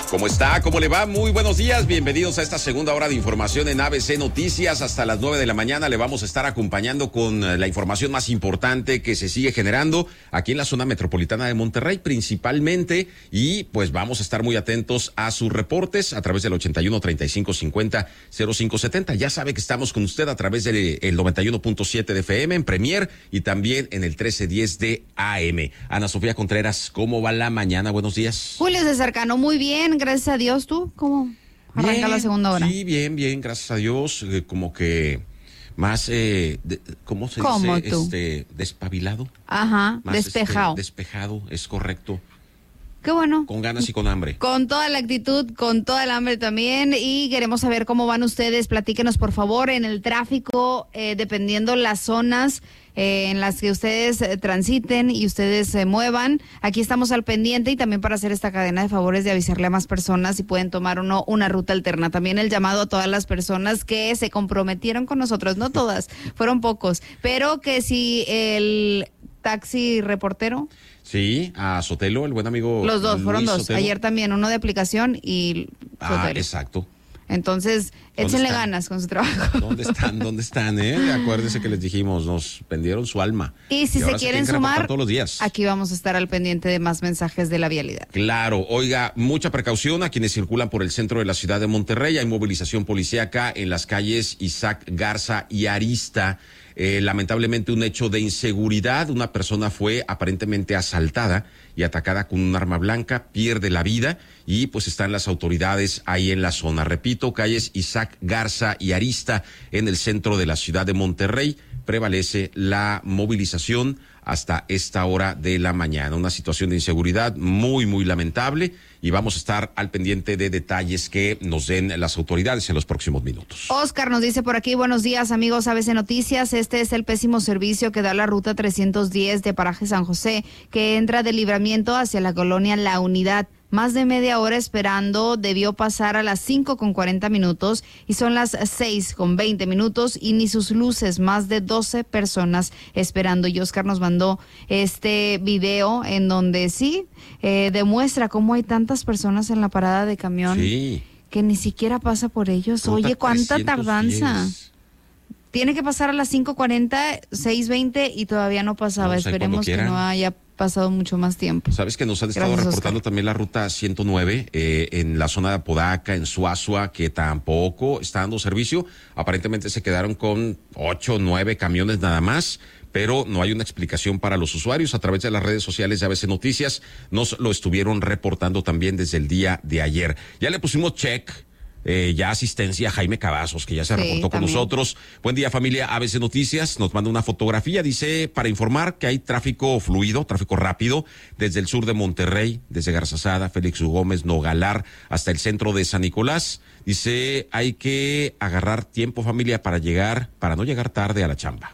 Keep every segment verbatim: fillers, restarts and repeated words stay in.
¿Cómo está? ¿Cómo le va? Muy buenos días. Bienvenidos a esta segunda hora de información en A B C Noticias. Hasta las nueve de la mañana le vamos a estar acompañando con la información más importante que se sigue generando aquí en la zona metropolitana de Monterrey principalmente. Y pues vamos a estar muy atentos a sus reportes a través del ochenta y uno, treinta y cinco, cincuenta, cero cinco setenta. Ya sabe que estamos con usted a través del noventa y uno punto siete de F M en Premier y también en el trece diez de A M. Ana Sofía Contreras, ¿cómo va la mañana? Buenos días. Julio César Cano, muy bien. Gracias a Dios. ¿Tú cómo arranca bien, la segunda hora? Sí, bien, bien, gracias a Dios. Eh, como que más, eh, de, ¿cómo se ¿Cómo dice? tú? Este, despabilado. Ajá, Más, despejado. Este, despejado, es correcto. Qué bueno. Con ganas y con hambre. Con toda la actitud, con toda el hambre también. Y queremos saber cómo van ustedes. Platíquenos, por favor, en el tráfico, eh, dependiendo las zonas eh, en las que ustedes eh, transiten y ustedes se muevan. Aquí estamos al pendiente y también para hacer esta cadena de favores de avisarle a más personas si pueden tomar o no una ruta alterna. También el llamado a todas las personas que se comprometieron con nosotros. No todas, fueron pocos. Pero que si el taxi reportero... Sí, a Sotelo, el buen amigo. Los dos, Luis fueron dos. Sotelo. Ayer también, uno de aplicación y Ah, Sotelo. exacto. Entonces, échenle están? ganas con su trabajo. ¿Dónde están? ¿Dónde están? Eh? Acuérdense que les dijimos, nos vendieron su alma. Y si Y se ahora quieren tienen que reportar sumar, todos los días. aquí vamos a estar al pendiente de más mensajes de la vialidad. Claro, oiga, mucha precaución a quienes circulan por el centro de la ciudad de Monterrey. Hay movilización policíaca en las calles Isaac Garza y Arista. Eh, lamentablemente un hecho de inseguridad. Una persona fue aparentemente asaltada y atacada con un arma blanca, pierde la vida y pues están las autoridades ahí en la zona. Repito, calles Isaac Garza y Arista en el centro de la ciudad de Monterrey. Prevalece la movilización hasta esta hora de la mañana. Una situación de inseguridad muy, muy lamentable y vamos a estar al pendiente de detalles que nos den las autoridades en los próximos minutos. Oscar nos dice por aquí, buenos días amigos A B C Noticias, este es el pésimo servicio que da la ruta trescientos diez de Paraje San José, que entra de Libramiento hacia la colonia La Unidad. Más de media hora esperando, debió pasar a las cinco con cuarenta minutos y son las seis con veinte minutos y ni sus luces, más de doce personas esperando. Y Oscar nos mandó este video en donde sí eh, demuestra cómo hay tantas personas en la parada de camión Sí. que ni siquiera pasa por ellos. Ruta Oye, cuánta trescientos diez. tardanza. Tiene que pasar a las cinco cuarenta, seis veinte y todavía no pasaba. No, o sea, Esperemos cuando que quieran. no haya pasado mucho más tiempo. Sabes que nos han estado Gracias, reportando Oscar. también la ruta ciento nueve eh, en la zona de Apodaca, en Suazua, que tampoco está dando servicio. Aparentemente se quedaron con ocho, nueve camiones nada más, pero no hay una explicación para los usuarios. A través de las redes sociales de A B C Noticias nos lo estuvieron reportando también desde el día de ayer. Ya le pusimos check. Eh, ya asistencia a Jaime Cavazos, que ya se Sí, reportó con también. nosotros. Buen día, familia A B C Noticias. Nos manda una fotografía. Dice, para informar que hay tráfico fluido, tráfico rápido, desde el sur de Monterrey, desde Garzazada, Félix U. Gómez, Nogalar, hasta el centro de San Nicolás. Dice, hay que agarrar tiempo, familia, para llegar, para no llegar tarde a la chamba.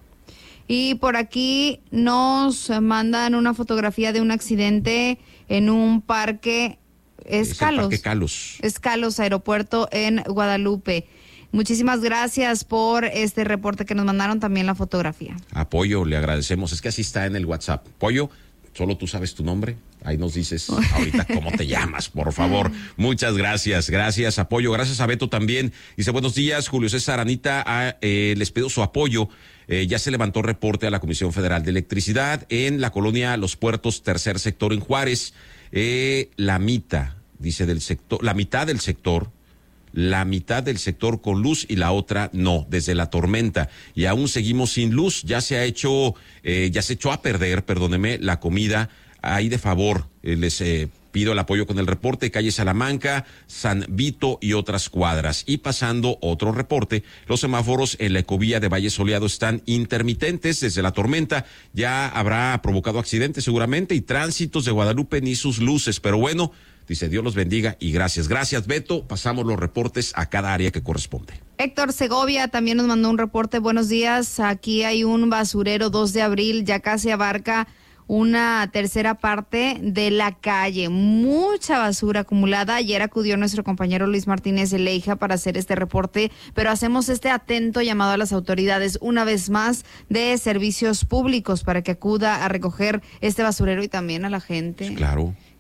Y por aquí nos mandan una fotografía de un accidente en un parque Es el Escalos. Parque Calos. Escalos, aeropuerto en Guadalupe. Muchísimas gracias por este reporte que nos mandaron, también la fotografía. Apoyo, le agradecemos. Es que así está en el WhatsApp. Pollo, solo tú sabes tu nombre. Ahí nos dices ahorita cómo te llamas, por favor. Muchas gracias, gracias, apoyo. Gracias a Beto también. Dice, buenos días, Julio César, Anita, ah, eh, les pido su apoyo. Eh, ya se levantó reporte a la Comisión Federal de Electricidad en la colonia Los Puertos, tercer sector en Juárez. Eh, la mitad, dice, del sector, la mitad del sector, la mitad del sector con luz y la otra no, desde la tormenta. Y aún seguimos sin luz. Ya se ha hecho, eh, ya se echó a perder, perdóneme, la comida. Ahí de favor, eh, les eh, pido el apoyo con el reporte, calle Salamanca, San Vito y otras cuadras. Y pasando otro reporte, los semáforos en la ecovía de Valle Soleado están intermitentes desde la tormenta. Ya habrá provocado accidentes seguramente y tránsitos de Guadalupe ni sus luces, pero bueno, dice, Dios los bendiga y gracias. Gracias, Beto. Pasamos los reportes a cada área que corresponde. Héctor Segovia también nos mandó un reporte. Buenos días, aquí hay un basurero dos de abril, ya casi abarca una tercera parte de la calle, mucha basura acumulada. Ayer acudió nuestro compañero Luis Martínez de Leija para hacer este reporte, pero hacemos este atento llamado a las autoridades una vez más de servicios públicos para que acuda a recoger este basurero y también a la gente. Claro.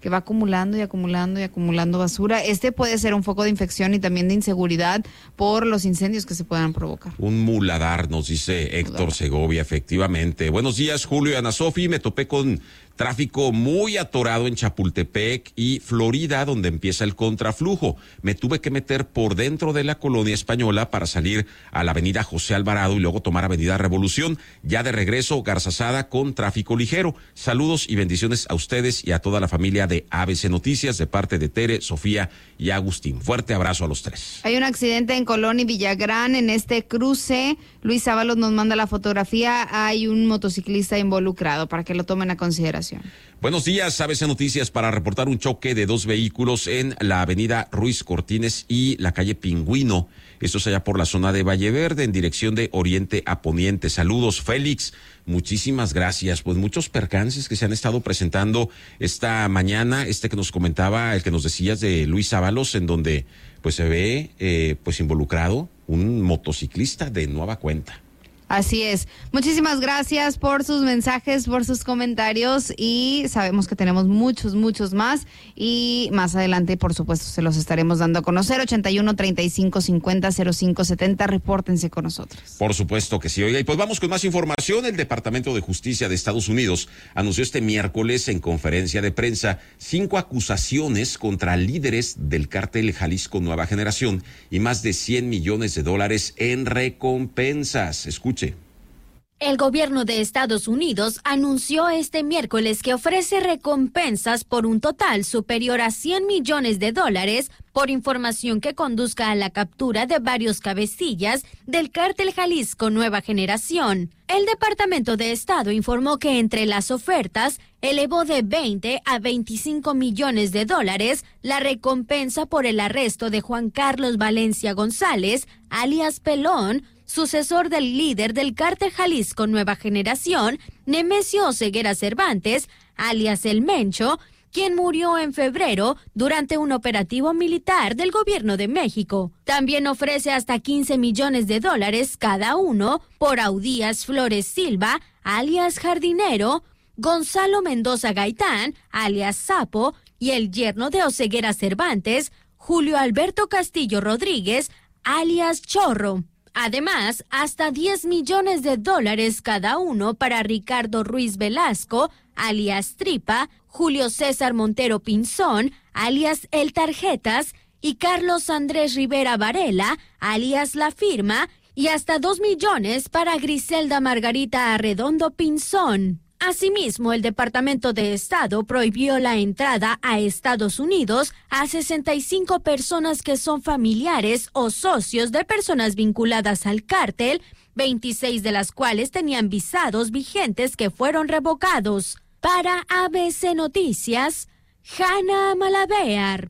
que va acumulando y acumulando y acumulando basura. Este puede ser un foco de infección y también de inseguridad por los incendios que se puedan provocar. Un muladar, nos dice Héctor Segovia, efectivamente. Buenos días, Julio y Ana Sofi. Me topé con tráfico muy atorado en Chapultepec y Florida, donde empieza el contraflujo. Me tuve que meter por dentro de la colonia española para salir a la avenida José Alvarado y luego tomar avenida Revolución. Ya de regreso, Garzazada con tráfico ligero. Saludos y bendiciones a ustedes y a toda la familia de A B C Noticias de parte de Tere, Sofía y Agustín. Fuerte abrazo a los tres. Hay un accidente en Colón y Villagrán en este cruce. Luis Ábalos nos manda la fotografía. Hay un motociclista involucrado para que lo tomen a consideración. Buenos días, A B C Noticias para reportar un choque de dos vehículos en la avenida Ruiz Cortines y la calle Pingüino. Esto es allá por la zona de Valle Verde en dirección de oriente a poniente. Saludos, Félix. Muchísimas gracias. Pues muchos percances que se han estado presentando esta mañana. Este que nos comentaba, el que nos decías de Luis Ábalos, en donde pues se ve eh, pues involucrado un motociclista de nueva cuenta. Así es. Muchísimas gracias por sus mensajes, por sus comentarios y sabemos que tenemos muchos, muchos más y más adelante, por supuesto, se los estaremos dando a conocer. ochenta y uno, treinta y cinco, cincuenta, cero cinco setenta, repórtense con nosotros. Por supuesto que sí. Oiga, y pues vamos con más información. El Departamento de Justicia de Estados Unidos anunció este miércoles en conferencia de prensa cinco acusaciones contra líderes del cártel Jalisco Nueva Generación y más de cien millones de dólares en recompensas. Escuchen. El gobierno de Estados Unidos anunció este miércoles que ofrece recompensas por un total superior a cien millones de dólares por información que conduzca a la captura de varios cabecillas del cártel Jalisco Nueva Generación. El Departamento de Estado informó que entre las ofertas elevó de veinte a veinticinco millones de dólares la recompensa por el arresto de Juan Carlos Valencia González, alias Pelón, sucesor del líder del cártel Jalisco Nueva Generación, Nemesio Oseguera Cervantes, alias El Mencho, quien murió en febrero durante un operativo militar del gobierno de México. También ofrece hasta quince millones de dólares cada uno por Audías Flores Silva, alias Jardinero, Gonzalo Mendoza Gaitán, alias Sapo, y el yerno de Oseguera Cervantes, Julio Alberto Castillo Rodríguez, alias Chorro. Además, hasta diez millones de dólares cada uno para Ricardo Ruiz Velasco, alias Tripa, Julio César Montero Pinzón, alias El Tarjetas, y Carlos Andrés Rivera Varela, alias La Firma, y hasta dos millones para Griselda Margarita Arredondo Pinzón. Asimismo, el Departamento de Estado prohibió la entrada a Estados Unidos a sesenta y cinco personas que son familiares o socios de personas vinculadas al cártel, veintiséis de las cuales tenían visados vigentes que fueron revocados. Para A B C Noticias, Hanna Malavear.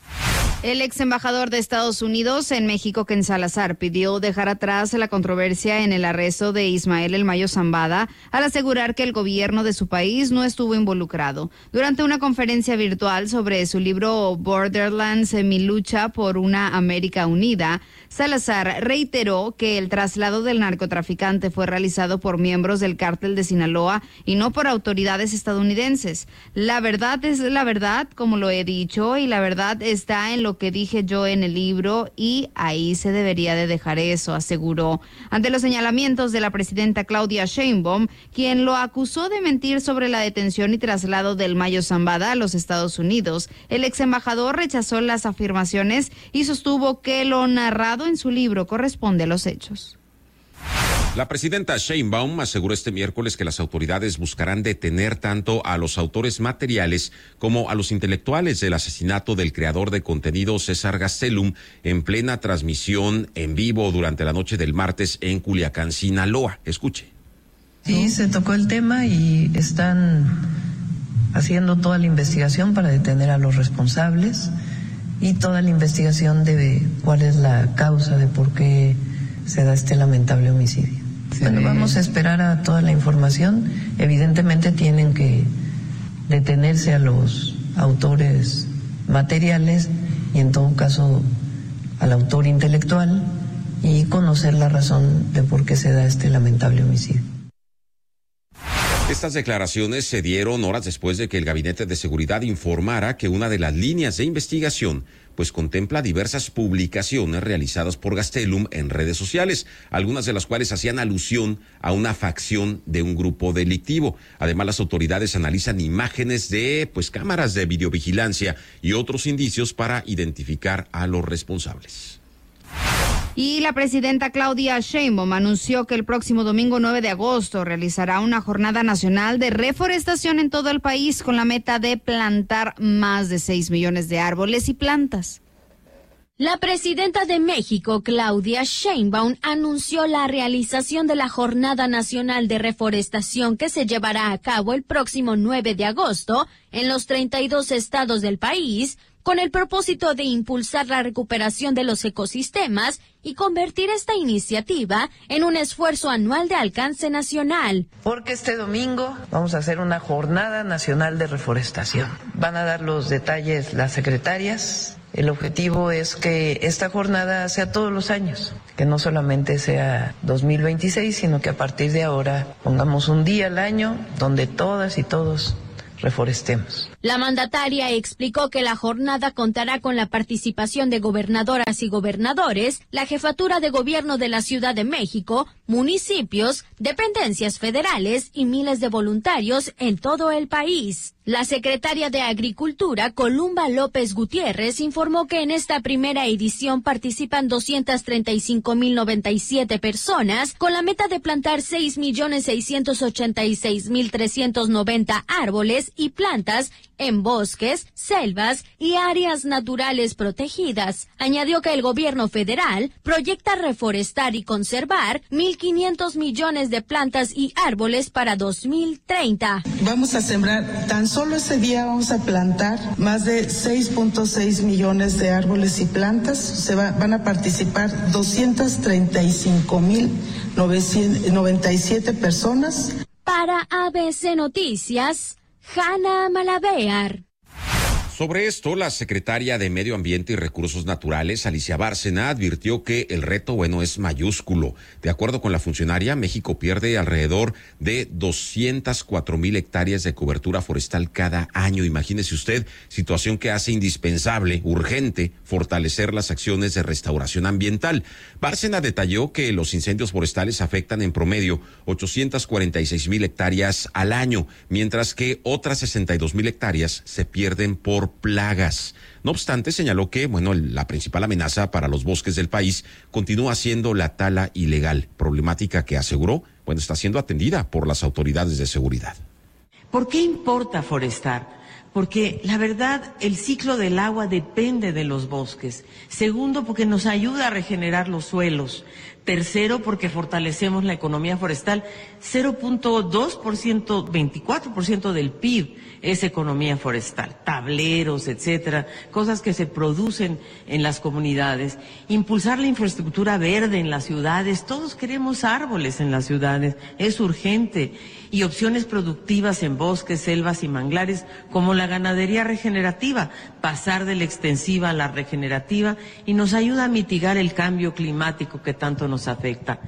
El ex embajador de Estados Unidos en México, Ken Salazar, pidió dejar atrás la controversia en el arresto de Ismael El Mayo Zambada al asegurar que el gobierno de su país no estuvo involucrado. Durante una conferencia virtual sobre su libro Borderlands, Mi lucha por una América unida, Salazar reiteró que el traslado del narcotraficante fue realizado por miembros del cártel de Sinaloa y no por autoridades estadounidenses. La verdad es la verdad, como lo he dicho, y la verdad está en lo que dije yo en el libro y ahí se debería de dejar eso, aseguró. Ante los señalamientos de la presidenta Claudia Sheinbaum, quien lo acusó de mentir sobre la detención y traslado del Mayo Zambada a los Estados Unidos, el ex embajador rechazó las afirmaciones y sostuvo que lo narrado en su libro corresponde a los hechos. La presidenta Sheinbaum aseguró este miércoles que las autoridades buscarán detener tanto a los autores materiales como a los intelectuales del asesinato del creador de contenido César Gastelum en plena transmisión en vivo durante la noche del martes en Culiacán, Sinaloa. Escuche. Sí, se tocó el tema y están haciendo toda la investigación para detener a los responsables y toda la investigación de cuál es la causa de por qué se da este lamentable homicidio. Bueno, vamos a esperar a toda la información. Evidentemente tienen que detenerse a los autores materiales y en todo caso al autor intelectual y conocer la razón de por qué se da este lamentable homicidio. Estas declaraciones se dieron horas después de que el Gabinete de Seguridad informara que una de las líneas de investigación pues contempla diversas publicaciones realizadas por Gastelum en redes sociales, algunas de las cuales hacían alusión a una facción de un grupo delictivo. Además, las autoridades analizan imágenes de pues cámaras de videovigilancia y otros indicios para identificar a los responsables. Y la presidenta Claudia Sheinbaum anunció que el próximo domingo nueve de agosto realizará una jornada nacional de reforestación en todo el país con la meta de plantar más de seis millones de árboles y plantas. La presidenta de México, Claudia Sheinbaum, anunció la realización de la Jornada Nacional de Reforestación que se llevará a cabo el próximo nueve de agosto en los treinta y dos estados del país, con el propósito de impulsar la recuperación de los ecosistemas y convertir esta iniciativa en un esfuerzo anual de alcance nacional. Porque este domingo vamos a hacer una Jornada Nacional de Reforestación. Van a dar los detalles las secretarias. El objetivo es que esta jornada sea todos los años, que no solamente sea dos mil veintiséis, sino que a partir de ahora pongamos un día al año donde todas y todos reforestemos. La mandataria explicó que la jornada contará con la participación de gobernadoras y gobernadores, la jefatura de gobierno de la Ciudad de México, municipios, dependencias federales y miles de voluntarios en todo el país. La secretaria de Agricultura, Columba López Gutiérrez, informó que en esta primera edición participan doscientas treinta y cinco mil noventa y siete personas con la meta de plantar seis millones seiscientos ochenta y seis mil trescientos noventa árboles y plantas en bosques, selvas y áreas naturales protegidas. Añadió que el gobierno federal proyecta reforestar y conservar mil quinientos millones de plantas y árboles para dos mil treinta. Vamos a sembrar, tan solo ese día vamos a plantar más de seis punto seis millones de árboles y plantas. Se va, van a participar doscientas treinta y cinco mil noventa y siete personas. Para A B C Noticias, Hanna Malavear. Sobre esto, la secretaria de Medio Ambiente y Recursos Naturales, Alicia Bárcena, advirtió que el reto, bueno, es mayúsculo. De acuerdo con la funcionaria, México pierde alrededor de doscientas cuatro mil hectáreas de cobertura forestal cada año. Imagínese usted, situación que hace indispensable, urgente, fortalecer las acciones de restauración ambiental. Bárcena detalló que los incendios forestales afectan en promedio ochocientas cuarenta y seis mil hectáreas al año, mientras que otras sesenta y dos mil hectáreas se pierden por plagas. No obstante, señaló que, bueno, la principal amenaza para los bosques del país continúa siendo la tala ilegal, problemática que aseguró, bueno, está siendo atendida por las autoridades de seguridad. ¿Por qué importa forestar? Porque la verdad, el ciclo del agua depende de los bosques. Segundo, porque nos ayuda a regenerar los suelos. Tercero, porque fortalecemos la economía forestal. cero punto dos por ciento, veinticuatro por ciento del P I B es economía forestal. Tableros, etcétera, cosas que se producen en las comunidades. Impulsar la infraestructura verde en las ciudades. Todos queremos árboles en las ciudades. Es urgente. Y opciones productivas en bosques, selvas y manglares, como la ganadería regenerativa, pasar de la extensiva a la regenerativa, y nos ayuda a mitigar el cambio climático que tanto nos afecta.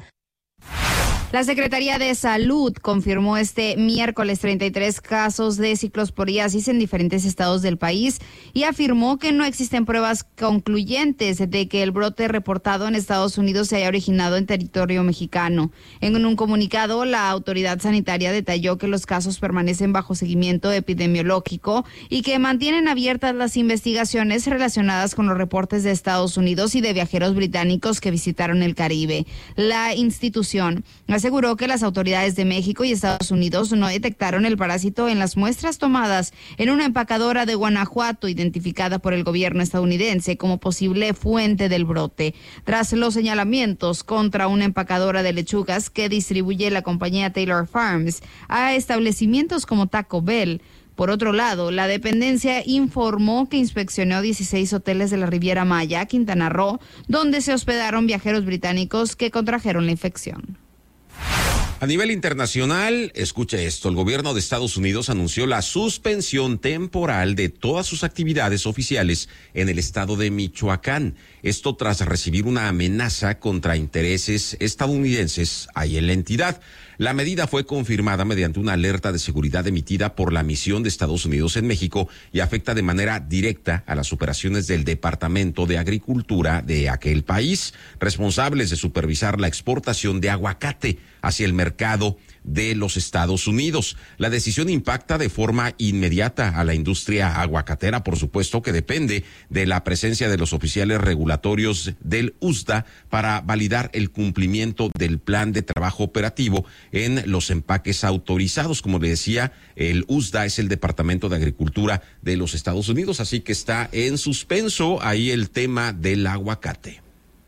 La Secretaría de Salud confirmó este miércoles treinta y tres casos de ciclosporiasis en diferentes estados del país y afirmó que no existen pruebas concluyentes de que el brote reportado en Estados Unidos se haya originado en territorio mexicano. En un comunicado, la autoridad sanitaria detalló que los casos permanecen bajo seguimiento epidemiológico y que mantienen abiertas las investigaciones relacionadas con los reportes de Estados Unidos y de viajeros británicos que visitaron el Caribe. La institución aseguró que las autoridades de México y Estados Unidos no detectaron el parásito en las muestras tomadas en una empacadora de Guanajuato identificada por el gobierno estadounidense como posible fuente del brote. Tras los señalamientos contra una empacadora de lechugas que distribuye la compañía Taylor Farms a establecimientos como Taco Bell. Por otro lado, la dependencia informó que inspeccionó dieciséis hoteles de la Riviera Maya, Quintana Roo, donde se hospedaron viajeros británicos que contrajeron la infección. A nivel internacional, escuche esto, el gobierno de Estados Unidos anunció la suspensión temporal de todas sus actividades oficiales en el estado de Michoacán. Esto tras recibir una amenaza contra intereses estadounidenses ahí en la entidad. La medida fue confirmada mediante una alerta de seguridad emitida por la misión de Estados Unidos en México y afecta de manera directa a las operaciones del Departamento de Agricultura de aquel país, responsables de supervisar la exportación de aguacate hacia el mercado de los Estados Unidos. La decisión impacta de forma inmediata a la industria aguacatera, por supuesto que depende de la presencia de los oficiales regulatorios del U S D A para validar el cumplimiento del plan de trabajo operativo en los empaques autorizados. Como le decía, el U S D A es el Departamento de Agricultura de los Estados Unidos, así que está en suspenso ahí el tema del aguacate.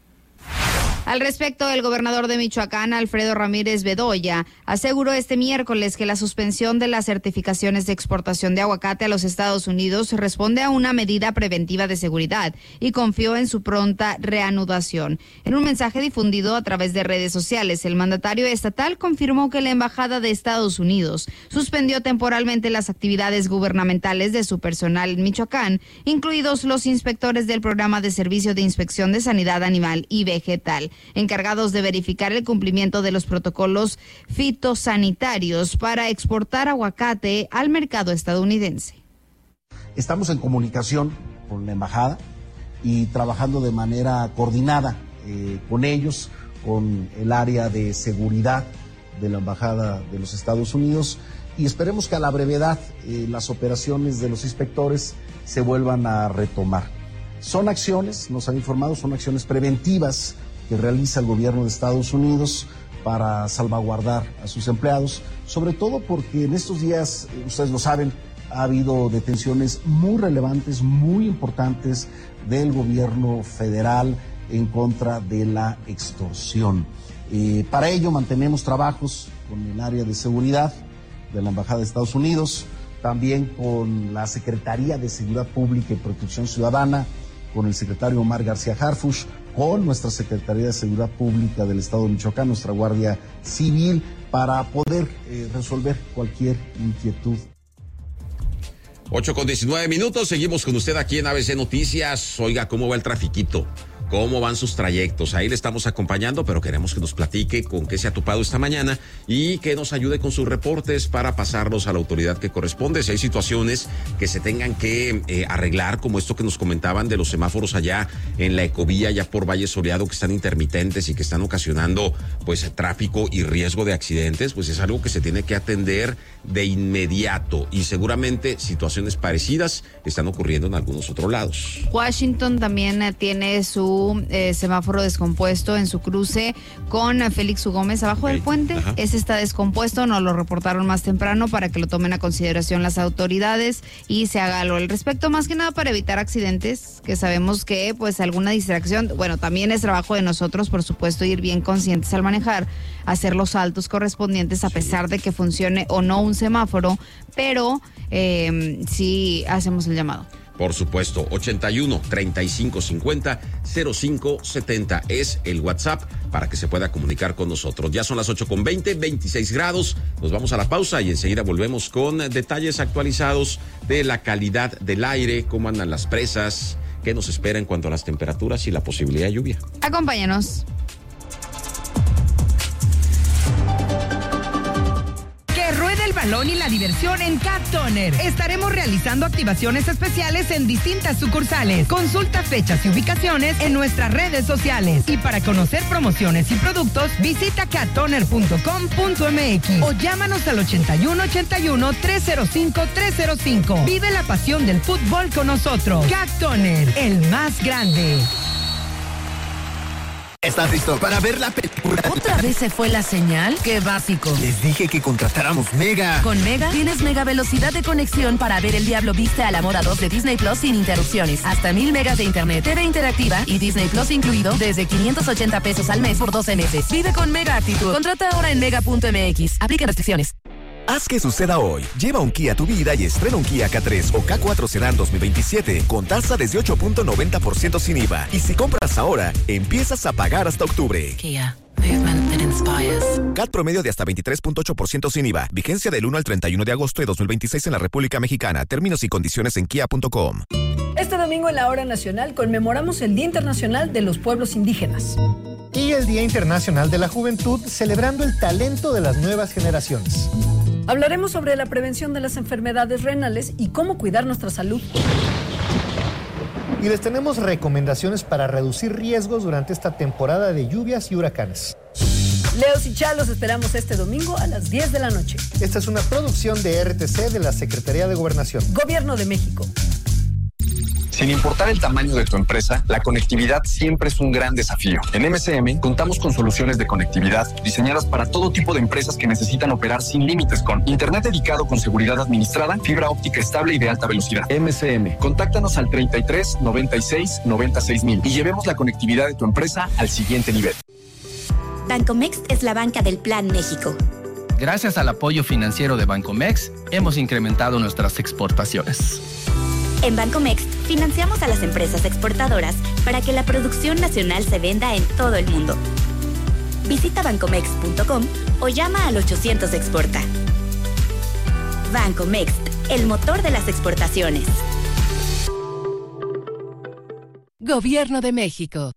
Al respecto, el gobernador de Michoacán, Alfredo Ramírez Bedoya, aseguró este miércoles que la suspensión de las certificaciones de exportación de aguacate a los Estados Unidos responde a una medida preventiva de seguridad y confió en su pronta reanudación. En un mensaje difundido a través de redes sociales, el mandatario estatal confirmó que la Embajada de Estados Unidos suspendió temporalmente las actividades gubernamentales de su personal en Michoacán, incluidos los inspectores del Programa de Servicio de Inspección de Sanidad Animal y Vegetal, encargados de verificar el cumplimiento de los protocolos fitosanitarios para exportar aguacate al mercado estadounidense. Estamos en comunicación con la embajada y trabajando de manera coordinada eh, con ellos, con el área de seguridad de la embajada de los Estados Unidos, y esperemos que a la brevedad eh, las operaciones de los inspectores se vuelvan a retomar. Son acciones, nos han informado, son acciones preventivas que realiza el gobierno de Estados Unidos para salvaguardar a sus empleados, sobre todo porque en estos días, ustedes lo saben, ha habido detenciones muy relevantes, muy importantes del gobierno federal en contra de la extorsión. Eh, para ello mantenemos trabajos con el área de seguridad de la Embajada de Estados Unidos, también con la Secretaría de Seguridad Pública y Protección Ciudadana, con el secretario Omar García Harfuch, con nuestra Secretaría de Seguridad Pública del Estado de Michoacán, nuestra Guardia Civil, para poder eh, resolver cualquier inquietud. ocho con diecinueve minutos, seguimos con usted aquí en A B C Noticias. Oiga, ¿cómo va el trafiquito? ¿Cómo van sus trayectos? Ahí le estamos acompañando, pero queremos que nos platique con qué se ha topado esta mañana y que nos ayude con sus reportes para pasarlos a la autoridad que corresponde. Si hay situaciones que se tengan que eh, arreglar, como esto que nos comentaban de los semáforos allá en la Ecovía, ya por Valle Soleado, que están intermitentes y que están ocasionando pues tráfico y riesgo de accidentes, pues es algo que se tiene que atender de inmediato, y seguramente situaciones parecidas están ocurriendo en algunos otros lados. Washington también eh, tiene su Eh, semáforo descompuesto en su cruce con Félix U. Gómez abajo okay. del puente. Ajá. Ese está descompuesto, nos lo reportaron más temprano para que lo tomen a consideración las autoridades y se haga algo al respecto, más que nada para evitar accidentes, que sabemos que pues alguna distracción, bueno, también es trabajo de nosotros, por supuesto, ir bien conscientes al manejar, hacer los saltos correspondientes a pesar de que funcione o no un semáforo, pero eh, sí hacemos el llamado. Por supuesto, ochenta y uno, treinta y cinco cincuenta, cero cinco setenta es el WhatsApp para que se pueda comunicar con nosotros. Ya son las ocho con veinte, veintiséis grados. Nos vamos a la pausa y enseguida volvemos con detalles actualizados de la calidad del aire, cómo andan las presas, qué nos espera en cuanto a las temperaturas y la posibilidad de lluvia. Acompáñanos. El balón y la diversión en Cat Toner. Estaremos realizando activaciones especiales en distintas sucursales. Consulta fechas y ubicaciones en nuestras redes sociales. Y para conocer promociones y productos, visita cat toner punto com punto m x o llámanos al ochenta y uno, ochenta y uno, trescientos cinco, trescientos cinco. Vive la pasión del fútbol con nosotros. Cat Toner, el más grande. ¿Estás listo para ver la película? ¿Otra vez se fue la señal? ¡Qué básico! Les dije que contratáramos Mega. Con Mega tienes mega velocidad de conexión para ver El Diablo Viste a la Moda dos de Disney Plus sin interrupciones. Hasta mil megas de internet, T V interactiva y Disney Plus incluido desde quinientos ochenta pesos al mes por doce meses. Vive con Mega Actitud. Contrata ahora en mega punto m x. Aplica restricciones. Haz que suceda hoy. Lleva un Kia a tu vida y estrena un Kia K tres o K cuatro Sedan dos mil veintisiete con tasa desde ocho punto noventa por ciento sin I V A. Y si compras ahora, empiezas a pagar hasta octubre. Kia. Movement that inspires. C A T promedio de hasta veintitrés punto ocho por ciento sin I V A. Vigencia del uno al treinta y uno de agosto de dos mil veintiséis en la República Mexicana. Términos y condiciones en kia punto com. Este domingo en la Hora Nacional conmemoramos el Día Internacional de los Pueblos Indígenas. y el Día Internacional de la Juventud, celebrando el talento de las nuevas generaciones. Hablaremos sobre la prevención de las enfermedades renales y cómo cuidar nuestra salud. Y les tenemos recomendaciones para reducir riesgos durante esta temporada de lluvias y huracanes. Leos y Chalos esperamos este domingo a las diez de la noche. Esta es una producción de R T C de la Secretaría de Gobernación. Gobierno de México. Sin importar el tamaño de tu empresa, la conectividad siempre es un gran desafío. En M C M contamos con soluciones de conectividad diseñadas para todo tipo de empresas que necesitan operar sin límites con internet dedicado con seguridad administrada, fibra óptica estable y de alta velocidad. M C M, contáctanos al treinta y tres, noventa y seis, noventa y seis mil y llevemos la conectividad de tu empresa al siguiente nivel. Bancomext es la banca del Plan México. Gracias al apoyo financiero de Bancomext, hemos incrementado nuestras exportaciones. En Bancomext financiamos a las empresas exportadoras para que la producción nacional se venda en todo el mundo. Visita bancomext punto com o llama al ochocientos Exporta. Bancomext, el motor de las exportaciones. Gobierno de México.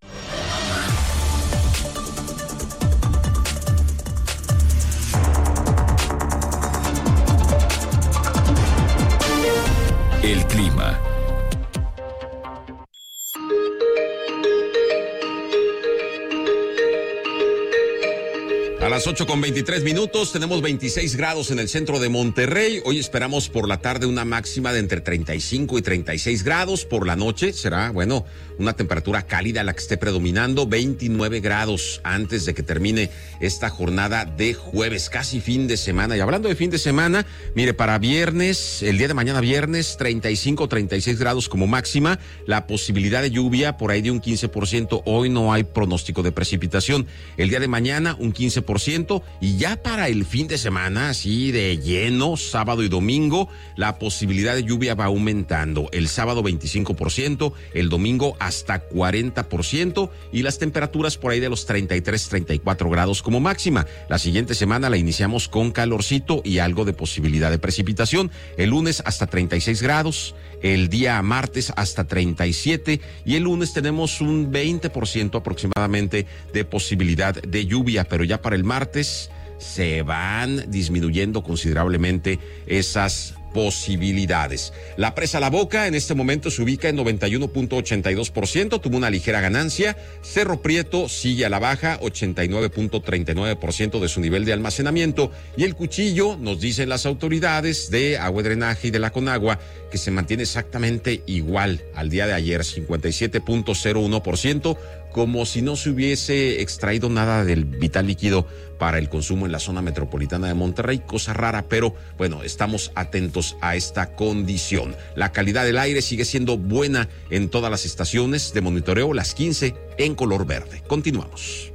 El clima. A las ocho con veintitrés minutos, tenemos veintiséis grados en el centro de Monterrey. Hoy esperamos por la tarde una máxima de entre treinta y cinco y treinta y seis grados. Por la noche será, bueno, una temperatura cálida la que esté predominando, veintinueve grados antes de que termine esta jornada de jueves, casi fin de semana. Y hablando de fin de semana, mire, para viernes, el día de mañana viernes, treinta y cinco, treinta y seis grados como máxima. La posibilidad de lluvia por ahí de un quince por ciento. Hoy no hay pronóstico de precipitación. El día de mañana un quince por ciento. Y ya para el fin de semana, así de lleno, sábado y domingo, la posibilidad de lluvia va aumentando. El sábado veinticinco por ciento, el domingo hasta cuarenta por ciento y las temperaturas por ahí de los treinta y tres, treinta y cuatro grados como máxima. La siguiente semana la iniciamos con calorcito y algo de posibilidad de precipitación. El lunes hasta treinta y seis grados, el día martes hasta treinta y siete y el lunes tenemos un veinte por ciento aproximadamente de posibilidad de lluvia, pero ya para el martes se van disminuyendo considerablemente esas posibilidades. La presa La Boca en este momento se ubica en noventa y uno punto ochenta y dos por ciento, tuvo una ligera ganancia. Cerro Prieto sigue a la baja, ochenta y nueve punto treinta y nueve por ciento de su nivel de almacenamiento. Y el Cuchillo, nos dicen las autoridades de Agua y Drenaje y de la Conagua, que se mantiene exactamente igual al día de ayer, cincuenta y siete punto cero uno por ciento, como si no se hubiese extraído nada del vital líquido para el consumo en la zona metropolitana de Monterrey, cosa rara, pero bueno, estamos atentos a esta condición. La calidad del aire sigue siendo buena en todas las estaciones de monitoreo, las quince en color verde. Continuamos.